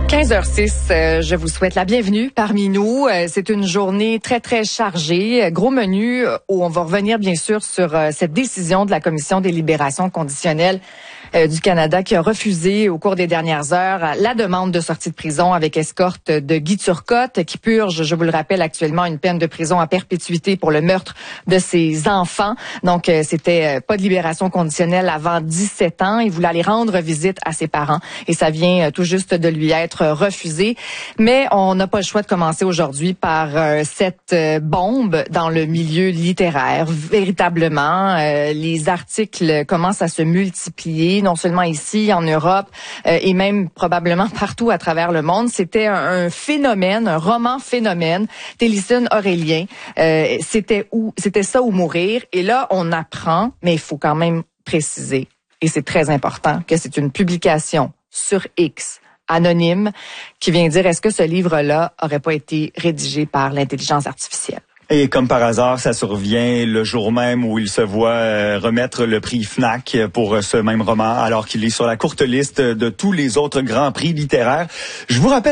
15h06, je vous souhaite la bienvenue parmi nous. C'est une journée très, très chargée. Gros menu où on va revenir bien sûr sur cette décision de la Commission des libérations conditionnelles du Canada qui a refusé au cours des dernières heures la demande de sortie de prison avec escorte de Guy Turcotte qui purge, je vous le rappelle, actuellement une peine de prison à perpétuité pour le meurtre de ses enfants. Donc, c'était pas de libération conditionnelle avant 17 ans. Il voulait aller rendre visite à ses parents et ça vient tout juste de lui être refusé. Mais on n'a pas le choix de commencer aujourd'hui par cette bombe dans le milieu littéraire. Véritablement, les articles commencent à se multiplier, non seulement ici, en Europe, et même probablement partout à travers le monde. C'était un phénomène, un roman phénomène. Télissine Aurélien, c'était ça ou mourir. Et là, on apprend, mais il faut quand même préciser, et c'est très important, que c'est une publication sur X, anonyme, qui vient dire est-ce que ce livre-là aurait pas été rédigé par l'intelligence artificielle. Et comme par hasard, ça survient le jour même où il se voit remettre le prix FNAC pour ce même roman, alors qu'il est sur la courte liste de tous les autres grands prix littéraires. Je vous rappelle